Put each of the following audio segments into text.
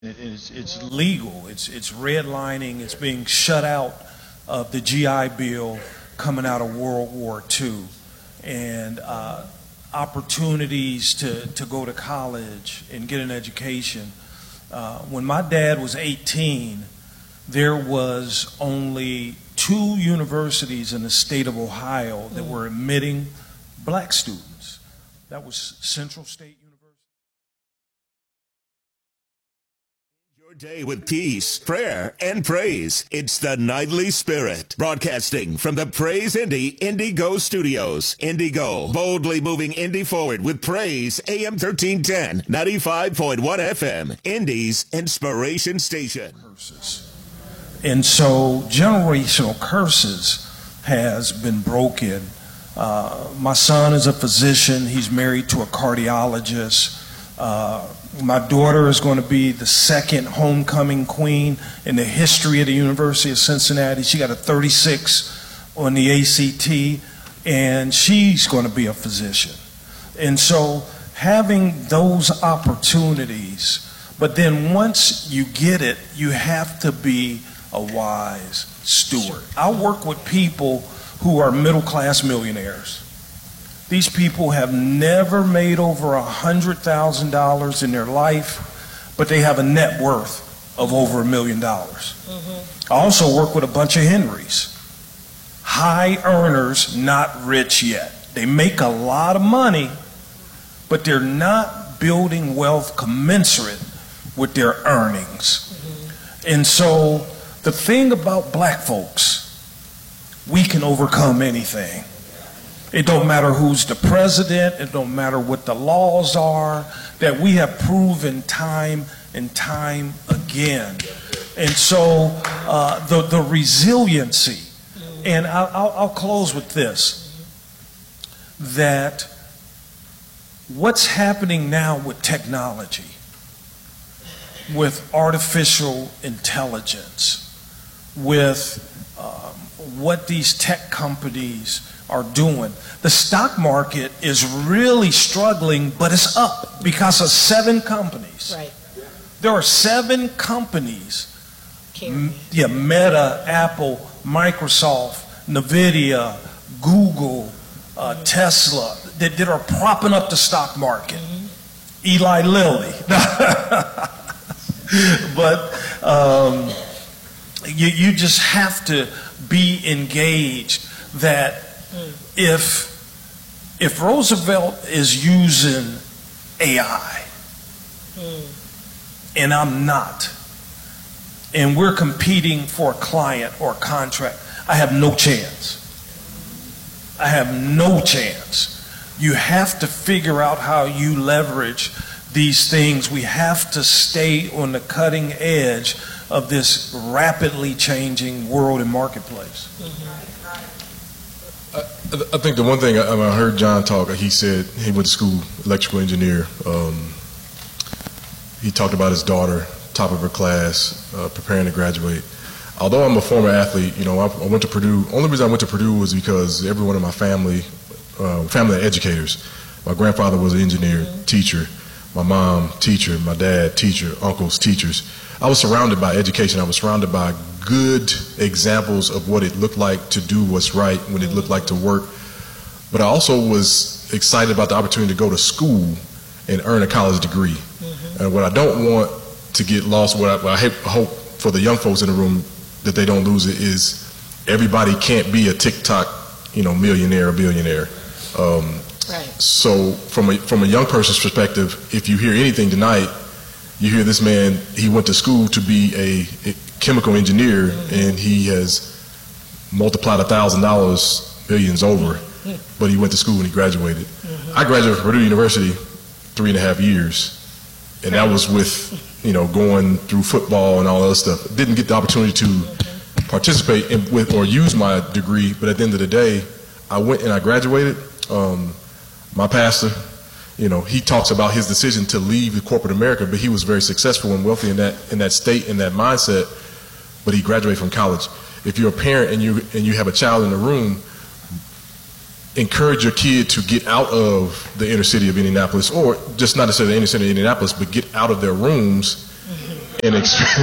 It's legal. It's redlining. It's being shut out of the GI Bill coming out of World War II, and opportunities to go to college and get an education. When my dad was 18, there was only 2 universities in the state of Ohio that were admitting black students. That was Central State University. Your day with peace, prayer, and praise. It's the Nightly Spirit, broadcasting from the Praise Indy Indigo Studios. Indigo, boldly moving Indy forward with praise. AM 1310, 95.1 FM, Indy's inspiration station. Curses. And so generational curses has been broken. My son is a physician. He's married to a cardiologist. My daughter is going to be the second homecoming queen in the history of the University of Cincinnati. She got a 36 on the ACT, and she's going to be a physician. And so having those opportunities, but then once you get it, you have to be a wise steward. I work with people who are middle-class millionaires. These people have never made over $100,000 in their life, but they have a net worth of over $1 million. I also work with a bunch of Henrys. High earners, not rich yet. They make a lot of money, but they're not building wealth commensurate with their earnings. And so the thing about black folks, we can overcome anything. It don't matter who's the president. It don't matter what the laws are, that we have proven time and time again. And so the resiliency, and I'll close with this, that what's happening now with technology, with artificial intelligence, with what these tech companies are doing. The stock market is really struggling, but it's up because of 7 companies. Right. There are 7 companies, Meta, Apple, Microsoft, NVIDIA, Google, Tesla, that are propping up the stock market. Eli Lilly. But you just have to be engaged that if Roosevelt is using AI and I'm not, and we're competing for a client or a contract, I have no chance. I have no chance. You have to figure out how you leverage these things. We have to stay on the cutting edge of this rapidly changing world and marketplace. I think the one thing I heard John talk, he said he went to school, electrical engineer. He talked about his daughter, top of her class, preparing to graduate. Although I'm a former athlete, you know, I went to Purdue. Only reason I went to Purdue was because every one of my family of educators. My grandfather was an engineer, teacher. My mom, teacher. My dad, teacher. Uncles, teachers. I was surrounded by education. I was surrounded by good examples of what it looked like to do what's right, what it looked like to work. But I also was excited about the opportunity to go to school and earn a college degree. And what I don't want to get lost, what I hope for the young folks in the room that they don't lose it, is everybody can't be a TikTok, millionaire or billionaire. Right. So from a young person's perspective, if you hear anything tonight, you hear this man, he went to school to be a chemical engineer, and he has multiplied $1,000, millions over, but he went to school and he graduated. I graduated from Purdue University 3.5 years, and that was with, going through football and all that other stuff. Didn't get the opportunity to participate with or use my degree, but at the end of the day, I went and I graduated. My pastor, he talks about his decision to leave the corporate America, but he was very successful and wealthy in that state, in that mindset, but he graduated from college. If you're a parent and you have a child in the room, encourage your kid to get out of the inner city of Indianapolis, or just not necessarily the inner city of Indianapolis, but get out of their rooms and,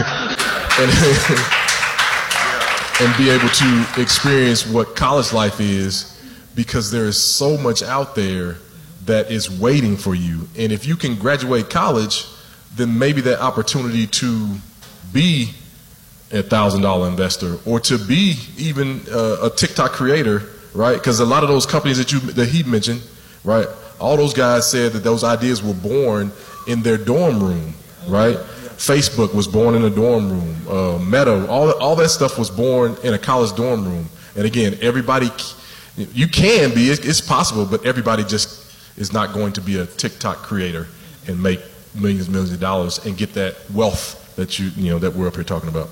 and be able to experience what college life is, because there is so much out there that is waiting for you. And if you can graduate college, then maybe that opportunity to be a $1,000 investor, or to be even a TikTok creator, right? Because a lot of those companies that he mentioned, right? All those guys said that those ideas were born in their dorm room, right? Facebook was born in a dorm room. Meta, all that stuff was born in a college dorm room. And again, everybody, you can be, it's possible, but everybody just is not going to be a TikTok creator and make millions and millions of dollars and get that wealth that that we're up here talking about.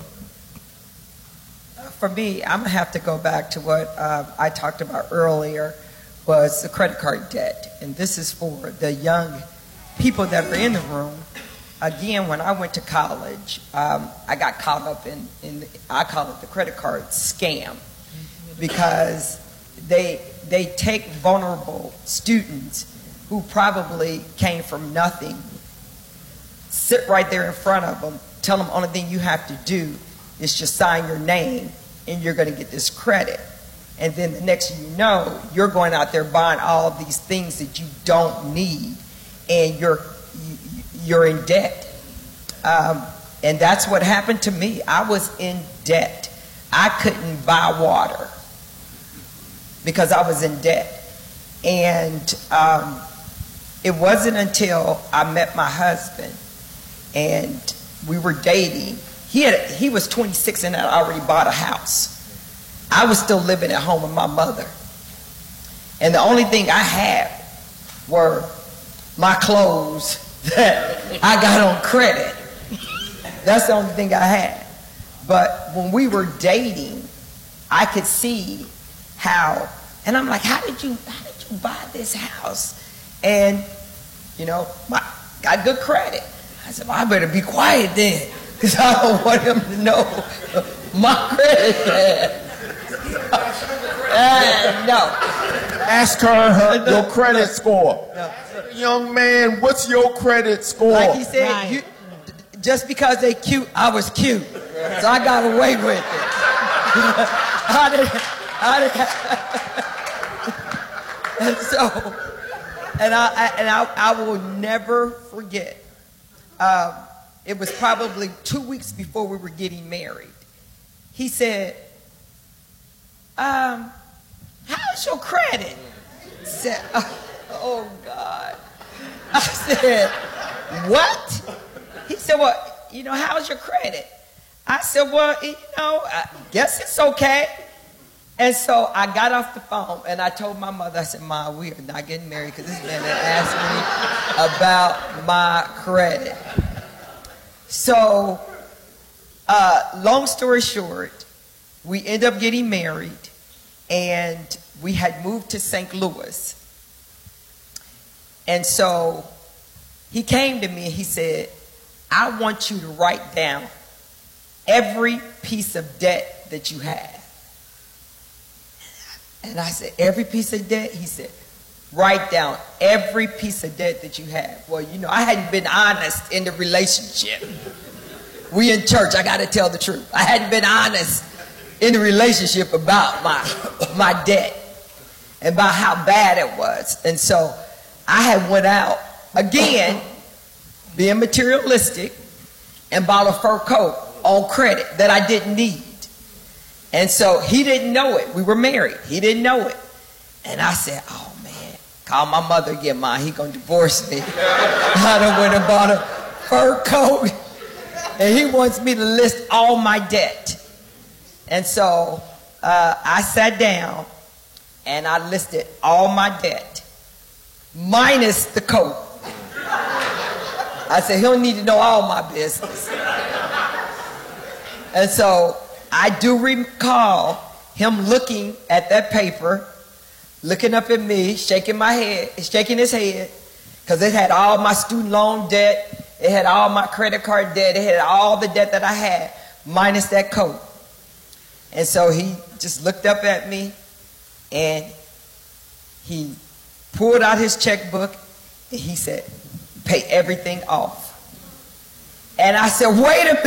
For me, I'm gonna have to go back to what I talked about earlier, was the credit card debt. And this is for the young people that are in the room. Again, when I went to college, I got caught up in I call it the credit card scam, because they take vulnerable students who probably came from nothing, sit right there in front of them, tell them only thing you have to do is just sign your name and you're going to get this credit. And then the next thing you know, you're going out there buying all of these things that you don't need, and you're in debt. And that's what happened to me. I was in debt. I couldn't buy water because I was in debt. And it wasn't until I met my husband and we were dating. He was 26 and had already bought a house. I was still living at home with my mother. And the only thing I had were my clothes that I got on credit. That's the only thing I had. But when we were dating, I could see how, and I'm like, how did you buy this house? And, got good credit. I said, well, I better be quiet then, because I don't want him to know my credit. No. Ask her your credit score. No. Young man, what's your credit score? Like he said, just because they cute, I was cute. So I got away with it. I will never forget. It was probably 2 weeks before we were getting married. He said, how's your credit? I said, oh God. I said, what? He said, well, how's your credit? I said, well, I guess it's okay. And so I got off the phone and I told my mother, I said, Ma, we are not getting married because this man had asked me about my credit. So, long story short, we ended up getting married, and we had moved to St. Louis. And so he came to me and he said, I want you to write down every piece of debt that you have. And I said, every piece of debt? He said, write down every piece of debt that you have. Well, I hadn't been honest in the relationship. We in church, I got to tell the truth. I hadn't been honest in the relationship about my debt and about how bad it was. And so I had went out again, being materialistic, and bought a fur coat on credit that I didn't need. And so he didn't know it. We were married. He didn't know it. And I said, oh man, call my mother again, Ma. He gonna divorce me. I done went and bought a fur coat. And he wants me to list all my debt. And so I sat down and I listed all my debt, minus the coat. I said, he'll need to know all my business. And so I do recall him looking at that paper, looking up at me, shaking his head, because it had all my student loan debt, it had all my credit card debt, it had all the debt that I had, minus that coat. And so he just looked up at me and he pulled out his checkbook and he said, pay everything off. And I said, wait a minute.